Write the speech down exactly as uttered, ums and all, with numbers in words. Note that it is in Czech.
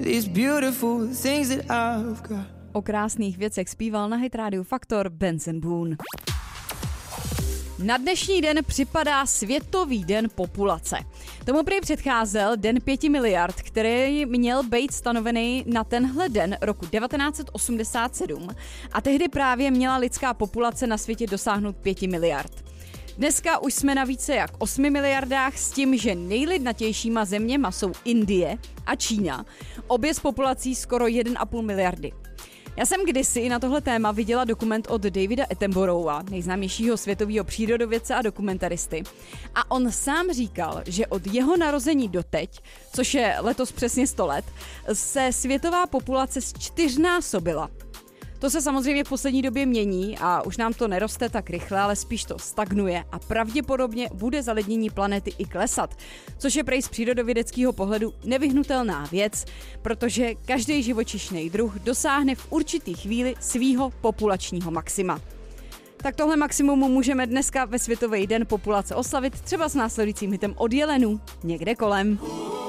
these beautiful things that I've got. O krásných věcech zpíval na Hit Radio Faktor Benson Boone. Na dnešní den připadá Světový den populace. Tomu prý předcházel Den pěti miliard, který měl být stanovený na tenhle den roku devatenáct set osmdesát sedm a tehdy právě měla lidská populace na světě dosáhnout pěti miliard. Dneska už jsme na více jak osmi miliardách s tím, že nejlidnatějšíma zeměma jsou Indie a Čína, obě s populací skoro jedna a půl miliardy. Já jsem kdysi na tohle téma viděla dokument od Davida Attenborougha, nejznámějšího světového přírodovědce a dokumentaristy. A on sám říkal, že od jeho narození doteď, což je letos přesně sto let, se světová populace zčtyřnásobila. To se samozřejmě v poslední době mění a už nám to neroste tak rychle, ale spíš to stagnuje a pravděpodobně bude zalednění planety i klesat, což je prej z přírodovědeckého pohledu nevyhnutelná věc, protože každý živočišný druh dosáhne v určitý chvíli svýho populačního maxima. Tak tohle maximum můžeme dneska ve Světový den populace oslavit třeba s následujícím hitem od Jelenů někde kolem.